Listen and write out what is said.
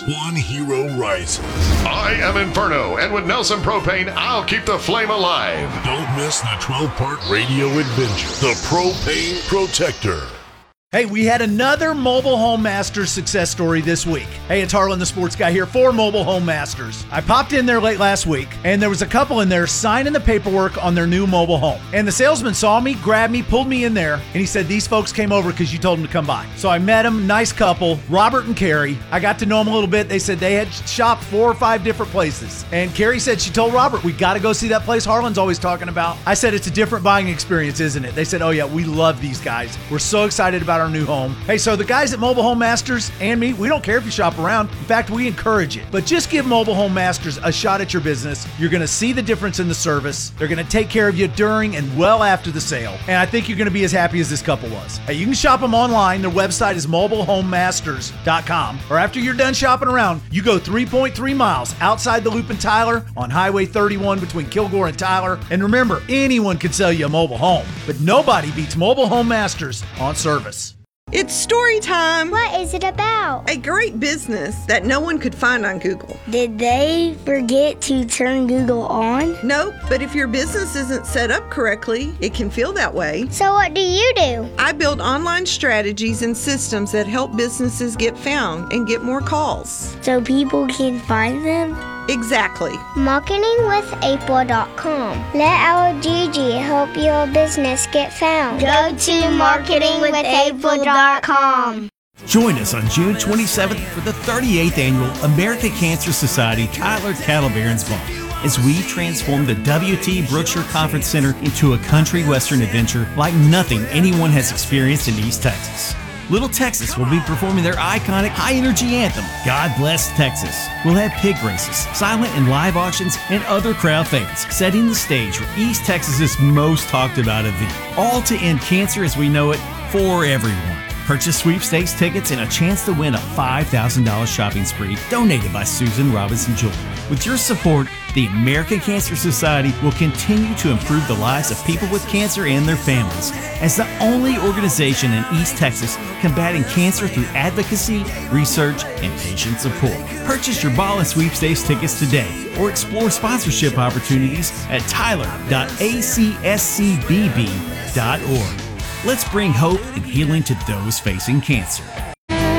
one hero rises. I am Inferno, and with Nelson Propane, I'll keep the flame alive. Don't miss the 12-part radio adventure, The Propane Protector. Hey, we had another Mobile Home Masters success story this week. Hey, it's Harlan the Sports Guy here for Mobile Home Masters. I popped in there late last week, and there was a couple in there signing the paperwork on their new mobile home. And the salesman saw me, grabbed me, pulled me in there, and he said, these folks came over because you told them to come by. So I met them, nice couple, Robert and Carrie. I got to know them a little bit. They said they had shopped 4 or 5 different places. And Carrie said she told Robert, we got to go see that place Harlan's always talking about. I said, it's a different buying experience, isn't it? They said, oh yeah, we love these guys. We're so excited about our new home. Hey, so the guys at Mobile Home Masters and me, we don't care if you shop around. In fact, we encourage it. But just give Mobile Home Masters a shot at your business. You're going to see the difference in the service. They're going to take care of you during and well after the sale. And I think you're going to be as happy as this couple was. Hey, you can shop them online. Their website is mobilehomemasters.com. Or after you're done shopping around, you go 3.3 miles outside the loop in Tyler on Highway 31 between Kilgore and Tyler. And remember, anyone can sell you a mobile home, but nobody beats Mobile Home Masters on service. It's story time. What is it about? A great business that no one could find on Google. Did they forget to turn Google on? Nope, but if your business isn't set up correctly, it can feel that way. So what do you do? I build online strategies and systems that help businesses get found and get more calls. So people can find them? Exactly. MarketingWithApril.com. Let our Gigi help your business get found. Go to MarketingWithApril.com. Join us on June 27th for the 38th Annual American Cancer Society Tyler Cattle Barons Ball as we transform the WT Brookshire Conference Center into a country western adventure like nothing anyone has experienced in East Texas. Little Texas will be performing their iconic high-energy anthem, God Bless Texas. We'll have pig races, silent and live auctions, and other crowd favorites, setting the stage for East Texas's most talked-about event. All to end cancer as we know it for everyone. Purchase sweepstakes tickets and a chance to win a $5,000 shopping spree donated by Susan Robinson Jewelry. With your support, the American Cancer Society will continue to improve the lives of people with cancer and their families as the only organization in East Texas combating cancer through advocacy, research, and patient support. Purchase your ball and sweepstakes tickets today or explore sponsorship opportunities at tyler.acscbb.org. Let's bring hope and healing to those facing cancer.